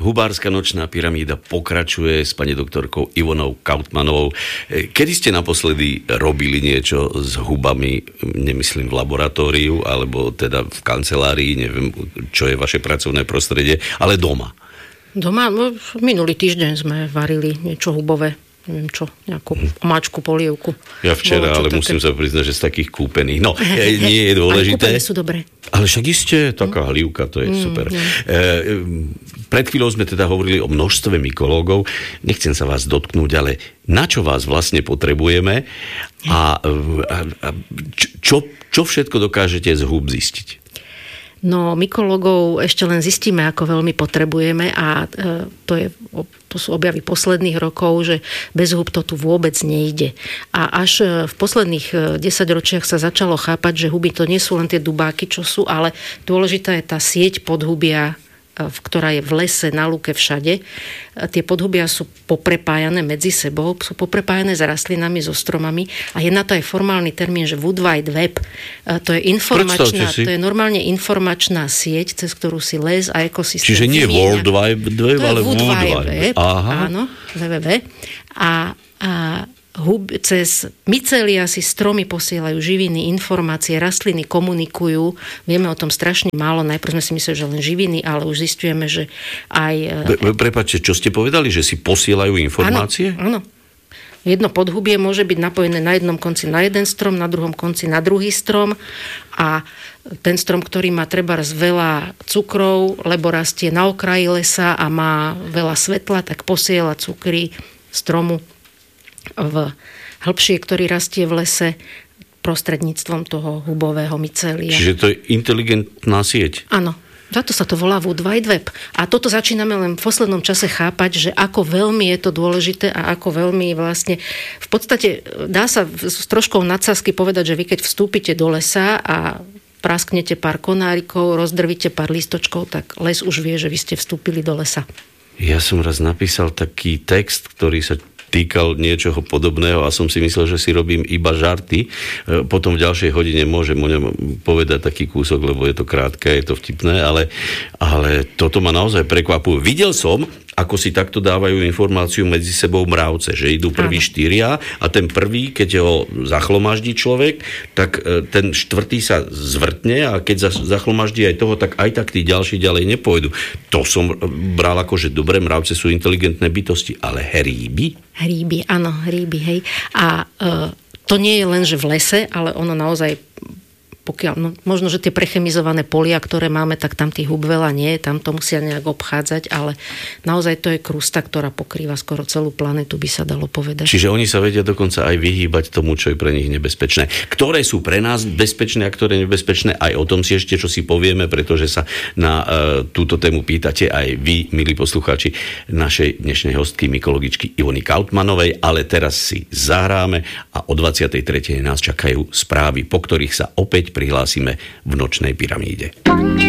Hubárska nočná pyramída pokračuje s pani doktorkou Ivonou Kautmanovou. Kedy ste naposledy robili niečo s hubami, nemyslím v laboratóriu, alebo teda v kancelárii, neviem, čo je vaše pracovné prostredie, ale doma? Doma? No, minulý týždeň sme varili niečo hubové. Neviem čo, nejakú omáčku, polievku. Ja včera, ale musím sa priznať, že z takých kúpených. No, nie je dôležité. Ale kúpené sú dobré. Ale však iste, taká hlívka, to je super. Pred chvíľou sme teda hovorili o množstve mykológov. Nechcem sa vás dotknúť, ale na čo vás vlastne potrebujeme a čo všetko dokážete z húb zistiť? No, mykológov ešte len zistíme, ako veľmi potrebujeme a to sú objavy posledných rokov, že bez húb to tu vôbec nejde. A až v posledných 10 ročiach sa začalo chápať, že huby to nie sú len tie dubáky, čo sú, ale dôležitá je tá sieť podhubia, ktorá je v lese, na lúke, všade. Tie podhubia sú poprepájané medzi sebou, sú poprepájané s rastlinami, so stromami a je na to aj formálny termín, že Wood Wide Web. To je normálne informačná sieť, cez ktorú si les a ekosystém. Čiže nie World Wide Web, ale Wood Wide Web. Áno, www. A cez mycelia si stromy posielajú živiny, informácie, rastliny komunikujú. Vieme o tom strašne málo. Najprv sme si mysleli, že len živiny, ale už zistujeme, že aj... Prepáčte, čo ste povedali? Že si posielajú informácie? Áno. Jedno podhubie môže byť napojené na jednom konci na jeden strom, na druhom konci na druhý strom a ten strom, ktorý má trebárs veľa cukrov, lebo rastie na okraji lesa a má veľa svetla, tak posiela cukry stromu v hĺbšie, ktorý rastie v lese prostredníctvom toho hubového mycelia. Čiže to je inteligentná sieť? Áno. Za to sa to volá Wood Wide Web. A toto začíname len v poslednom čase chápať, že ako veľmi je to dôležité a ako veľmi vlastne... V podstate dá sa s troškou nadsázky povedať, že vy keď vstúpite do lesa a prasknete pár konárikov, rozdrvíte pár lístočkov, tak les už vie, že vy ste vstúpili do lesa. Ja som raz napísal taký text, ktorý sa týkal niečoho podobného a som si myslel, že si robím iba žarty. Potom v ďalšej hodine môžem o ňom povedať taký kúsok, lebo je to krátke, je to vtipné, ale toto ma naozaj prekvapuje. Videl som, ako si takto dávajú informáciu medzi sebou mravce, že idú prví 4 a ten prvý, keď ho zachlomaždí človek, tak ten štvrtý sa zvrtne a keď zachlomaždí aj toho, tak aj tak tí ďalší ďalej nepôjdu. To som bral ako, že dobré mravce sú inteligentné bytosti, ale hríby? Hríby, áno, hríby, hej. A to nie je len, že v lese, ale ono naozaj možno, že tie prechemizované polia, ktoré máme, tak tam tých húb veľa nie, tam to musia nejak obchádzať, ale naozaj to je krusta, ktorá pokrýva skoro celú planetu, by sa dalo povedať. Čiže oni sa vedia dokonca aj vyhýbať tomu, čo je pre nich nebezpečné. Ktoré sú pre nás bezpečné a ktoré nebezpečné, aj o tom si ešte čo si povieme, pretože sa na túto tému pýtate aj vy, milí poslucháči, našej dnešnej hostky, mykologičky Ivony Kautmanovej, ale teraz si zahráme a o 23. nás čakajú správy, po ktorých sa opäť prihlásime v nočnej pyramíde.